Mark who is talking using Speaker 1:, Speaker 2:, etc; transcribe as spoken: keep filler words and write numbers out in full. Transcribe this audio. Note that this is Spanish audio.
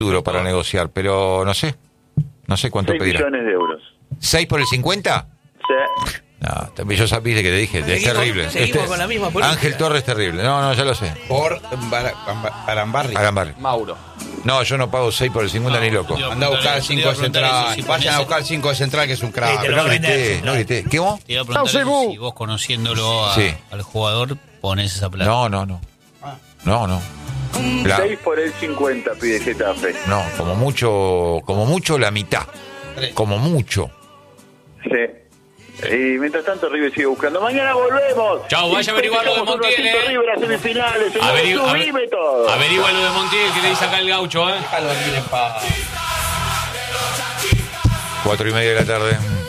Speaker 1: duro para negociar, pero no sé. No sé cuánto pedirá.
Speaker 2: seis millones de euros.
Speaker 1: ¿seis por el cincuenta?
Speaker 2: Sí.
Speaker 1: No, también yo sabía que te dije, es
Speaker 3: Seguimos-
Speaker 1: terrible.
Speaker 3: seguimos
Speaker 1: Este-
Speaker 3: con la misma política.
Speaker 1: Ángel Torres es terrible. No, no, ya lo sé.
Speaker 4: Por Bar- Bar- Arambarri.
Speaker 1: Arambarri.
Speaker 5: Mauro.
Speaker 1: No, yo no pago seis por el cincuenta ni loco.
Speaker 6: Yo-
Speaker 4: Anda a buscar
Speaker 6: Te
Speaker 4: cinco
Speaker 6: iba a
Speaker 4: de
Speaker 6: preguntar
Speaker 4: central.
Speaker 6: eso, si
Speaker 4: Vayan a
Speaker 6: ponés-
Speaker 4: buscar cinco de central, que es un
Speaker 3: Sí,
Speaker 4: crack.
Speaker 3: te
Speaker 1: Pero
Speaker 3: lo
Speaker 1: no
Speaker 3: va a vender,
Speaker 1: grité, no
Speaker 3: claro.
Speaker 1: grité. ¿Qué vos?
Speaker 6: Te iba a preguntar si vos conociéndolo a-
Speaker 1: Sí.
Speaker 6: al jugador pones esa plata.
Speaker 1: No, no, no. No, no. La-
Speaker 2: seis por el cincuenta pide Getafe.
Speaker 1: no, como mucho, como mucho la mitad.
Speaker 4: Tres.
Speaker 1: Como mucho.
Speaker 2: Sí. Y mientras tanto River sigue buscando. Mañana volvemos.
Speaker 6: Chau, vaya a averiguar lo de
Speaker 2: Estamos un
Speaker 6: Montiel,
Speaker 2: ratito
Speaker 6: eh.
Speaker 2: River a semifinales. señor.
Speaker 6: Averigu- ave-
Speaker 2: Subime todo.
Speaker 6: Averigua lo de Montiel, que le dice acá el gaucho, ¿eh?
Speaker 4: Déjalo ir en paz.
Speaker 1: Cuatro y media de la tarde.